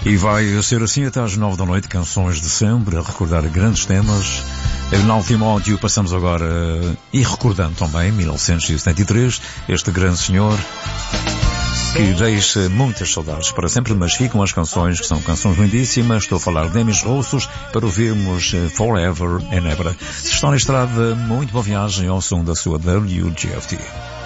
E vai ser assim até às 9 da noite, canções de sempre, a recordar grandes temas. Arnaldo Timóteo, passamos agora, e recordando também, 1973, este grande senhor, que deixa muitas saudades para sempre, mas ficam as canções, que são canções lindíssimas. Estou a falar de Emis Roussos, para ouvirmos Forever and Ever. Se estão na estrada, muito boa viagem ao som da sua WGFT.